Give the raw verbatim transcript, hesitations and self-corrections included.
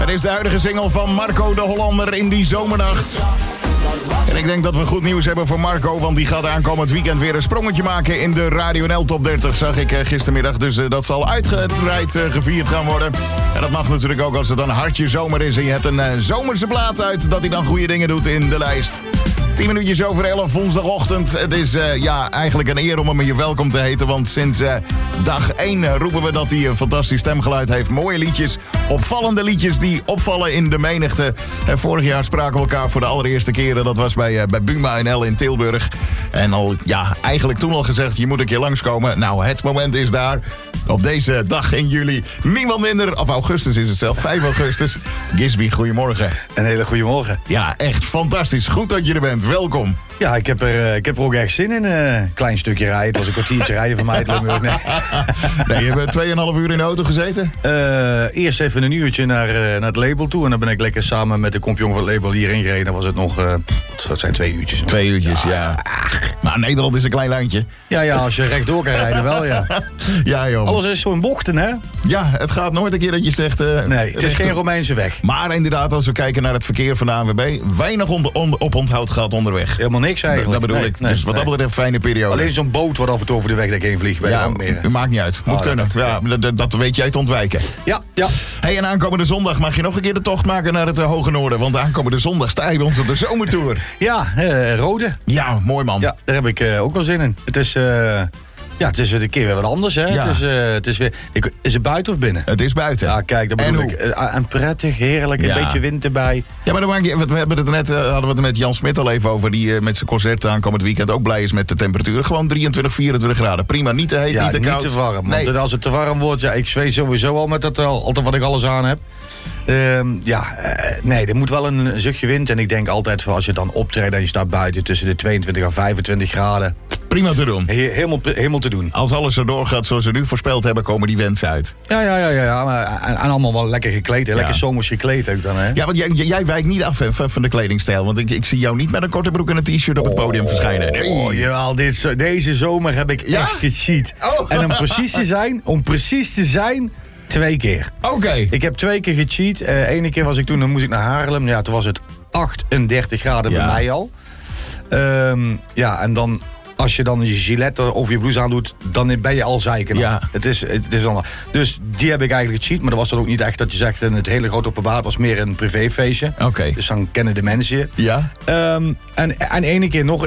Het is de huidige single van Marco de Hollander in die zomernacht. En ik denk dat we goed nieuws hebben voor Marco, want die gaat aankomend weekend weer een sprongetje maken in de Radio N L Top dertig, zag ik uh, gistermiddag. Dus uh, dat zal uitgebreid uh, gevierd gaan worden. En dat mag natuurlijk ook als het dan hartje zomer is en je hebt een uh, zomerse plaat uit, dat hij dan goede dingen doet in de lijst. tien minuutjes over elf, woensdagochtend. Het is uh, ja, eigenlijk een eer om hem hier welkom te heten, want sinds uh, dag één uh, roepen we dat hij een fantastisch stemgeluid heeft. Mooie liedjes, opvallende liedjes die opvallen in de menigte. Uh, vorig jaar spraken we elkaar voor de allereerste keren. Dat was bij, uh, bij Buma N L in Tilburg. En al, ja, eigenlijk toen al gezegd, je moet een keer langskomen. Nou, het moment is daar. Op deze dag in juli, niemand minder, of augustus is het zelf, vijf augustus. Gisby, goedemorgen. Een hele goede morgen. Ja, echt fantastisch. Goed dat je er bent. Welkom. Ja, ik heb er, ik heb er ook echt zin in. Een uh, klein stukje rijden. Het was een kwartiertje rijden van mij. Het lukt me ook, nee. Nee, je hebt tweeënhalf uur in de auto gezeten? Uh, eerst even een uurtje naar, uh, naar het label toe. En dan ben ik lekker samen met de compagnon van het label hierin gereden. Dan was het nog, uh, het zijn twee uurtjes. Twee uurtjes, ja. ja. Nou, Nederland is een klein landje. Ja, ja, als je rechtdoor kan rijden wel, ja. Ja, joh. Alles is zo'n bochten, hè? Ja, het gaat nooit een keer dat je zegt... Uh, nee, het is geen Romeinse weg. Maar inderdaad, als we kijken naar het verkeer van de A N W B... weinig onder, onder, op onthoud gaat onderweg. Helemaal niks eigenlijk. Dat bedoel nee, ik. Nee, dus wat nee. dat betreft, fijne periode. Alleen zo'n boot wat af en toe over de weg heen vliegt bij ja, de Randmeren. Maakt niet uit. Moet oh, kunnen. Dat, ja, dat, dat weet jij te ontwijken. Ja, ja. Hey, en aankomende zondag mag je nog een keer de tocht maken naar het uh, Hoge Noorden. Want aankomende zondag sta je bij ons op de zomertour. Ja, uh, Rode. Ja, mooi man. Ja, daar heb ik uh, ook wel zin in. Het is... Uh, Ja, het is een keer weer wat anders, hè? Ja. Het is, uh, het is, weer, ik, is het buiten of binnen? Het is buiten. Ja, kijk, dat bedoel en ik. Uh, en prettig, heerlijk, ja. een beetje wind erbij. Ja, maar dan maak je, we hebben het net, uh, hadden we het met Jan Smit al even over, die uh, met zijn concert aankomend weekend ook blij is met de temperatuur. Gewoon drieëntwintig, vierentwintig graden. Prima, niet te heet, Ja, niet te niet koud. te warm. Nee. Want als het te warm wordt, ja, ik zweet sowieso al met dat al, altijd wat ik alles aan heb. Uh, ja, uh, nee, er moet wel een zuchtje wind. En ik denk altijd, als je dan optreedt en je staat buiten tussen de tweeëntwintig en vijfentwintig graden. Prima te doen. He, helemaal, helemaal te doen. Als alles zo doorgaat zoals ze nu voorspeld hebben, komen die wensen uit. Ja, ja, ja. ja, ja. Maar, en, en allemaal wel lekker gekleed. Hè? Lekker Ja. zomers gekleed ook dan, hè? Ja, want jij, jij wijkt niet af hè, van de kledingstijl. Want ik, ik zie jou niet met een korte broek en een t-shirt op het podium verschijnen. Nee. Oh, jawel, dit, deze zomer heb ik Ja? echt gecheat. Oh. En om precies te zijn, om precies te zijn, twee keer. Oké. Okay. Ik heb twee keer gecheat. Uh, Ene keer was ik toen, dan moest ik naar Haarlem. Ja, toen was het achtendertig graden Ja. bij mij al. Um, ja, en dan... Als je dan je gilet of je blouse aandoet, dan ben je al zeikend. Ja. Het is, het is dan, dus die heb ik eigenlijk gecheat. Maar dat was dan ook niet echt dat je zegt, het hele grote openbaar. Het was meer een privéfeestje. Oké. Dus dan kennen de mensen je. Ja. Um, en, en ene keer nog